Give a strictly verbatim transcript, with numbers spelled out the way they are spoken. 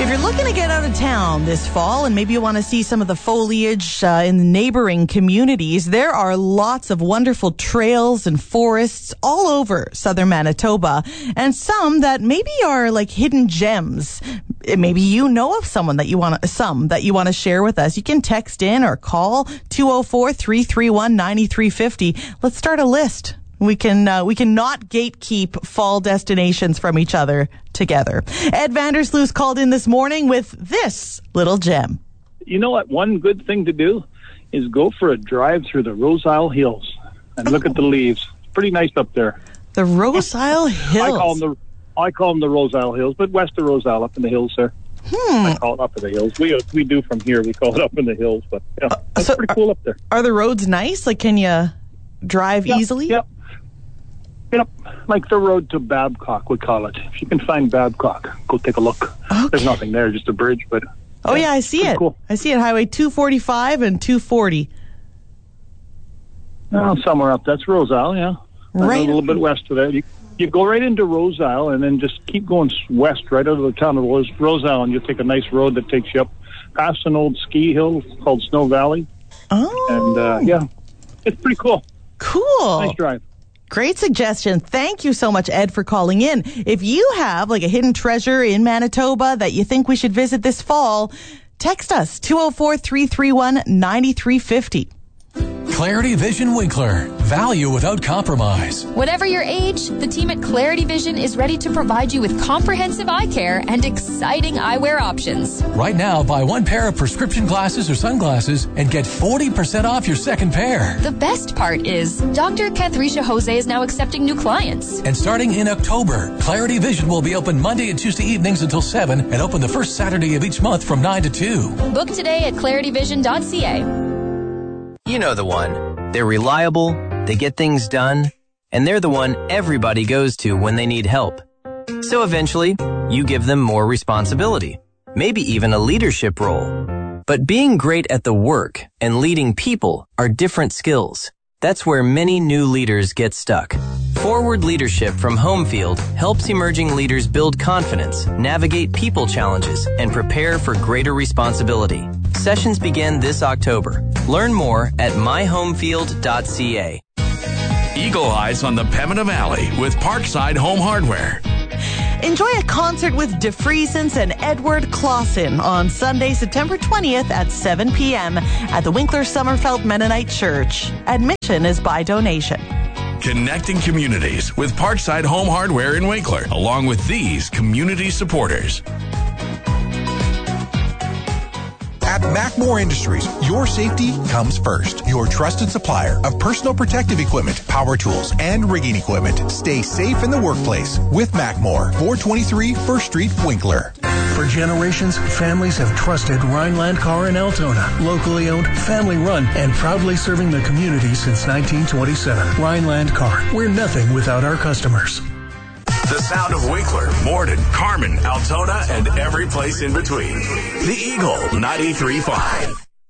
If you're looking to get out of town this fall and maybe you want to see some of the foliage uh, in the neighboring communities, there are lots of wonderful trails and forests all over southern Manitoba, and some that maybe are like hidden gems. Maybe you know of someone that you want to, some that you want to share with us. You can text in or call two oh four, three three one, nine three five oh. Let's start a list. We can uh, we can not gatekeep fall destinations from each other together. Ed Vandersloot called in this morning with this little gem. You know what? One good thing to do is go for a drive through the Rose Isle Hills and look at the leaves. It's pretty nice up there. The Rose Isle Hills. I call them the I call them the Rose Isle Hills, but west of Rose Isle, up in the hills there. Hmm. I call it up in the hills. We we do from here. We call it up in the hills, but yeah, uh, it's so pretty cool up there. Are the roads nice? Like, can you drive yep, easily? Yep. Yep, like the road to Babcock, we call it. If you can find Babcock, go take a look. Okay. There's nothing there, just a bridge, but... Oh, yeah, yeah I see it. Cool. I see it, Highway two forty-five and two forty. Well, somewhere up, that's Rose Isle, yeah. Right. A little bit west of that. You, you go right into Rose Isle and then just keep going west right out of the town of Rose, Rose Isle, and you'll take a nice road that takes you up past an old ski hill called Snow Valley. Oh. And, uh, yeah, it's pretty cool. Cool. Nice drive. Great suggestion. Thank you so much, Ed, for calling in. If you have like a hidden treasure in Manitoba that you think we should visit this fall, text us two oh four, three three one, nine three five oh. Clarity Vision Winkler. Value without compromise. Whatever your age, the team at Clarity Vision is ready to provide you with comprehensive eye care and exciting eyewear options. Right now, buy one pair of prescription glasses or sunglasses and get forty percent off your second pair. The best part is Doctor Cathrisha Jose is now accepting new clients. And starting in October, Clarity Vision will be open Monday and Tuesday evenings until seven and open the first Saturday of each month from nine to two. Book today at clarity vision dot c a. You know the one. They're reliable, they get things done, and they're the one everybody goes to when they need help. So eventually, you give them more responsibility, maybe even a leadership role. But being great at the work and leading people are different skills. That's where many new leaders get stuck. Forward Leadership from Homefield helps emerging leaders build confidence, navigate people challenges, and prepare for greater responsibility. Sessions begin this October. Learn more at my homefield dot c a. Eagle Eyes on the Pembina Valley with Parkside Home Hardware. Enjoy a concert with DeFriesens and Edward Clausen on Sunday, September twentieth at seven p.m. at the Winkler Summerfeld Mennonite Church. Admission is by donation. Connecting communities with Parkside Home Hardware in Winkler, along with these community supporters. At Macmore Industries, your safety comes first. Your trusted supplier of personal protective equipment, power tools, and rigging equipment. Stay safe in the workplace with Macmore, four twenty-three First Street, Winkler. For generations, families have trusted Rhineland Car in Altona. Locally owned, family run, and proudly serving the community since nineteen twenty-seven. Rhineland Car, we're nothing without our customers. The sound of Winkler, Morden, Carmen, Altona, and every place in between. The Eagle ninety-three point five.